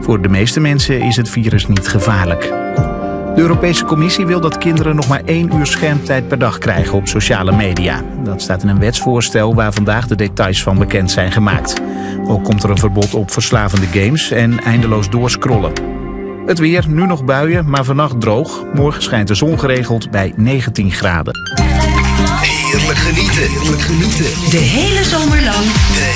Voor de meeste mensen is het virus niet gevaarlijk. De Europese Commissie wil dat kinderen nog maar 1 uur schermtijd per dag krijgen op sociale media. Dat staat in een wetsvoorstel waar vandaag de details van bekend zijn gemaakt. Ook komt er een verbod op verslavende games en eindeloos doorscrollen. Het weer, nu nog buien, maar vannacht droog. Morgen schijnt de zon geregeld bij 19 graden. Heerlijk genieten. De hele zomer lang.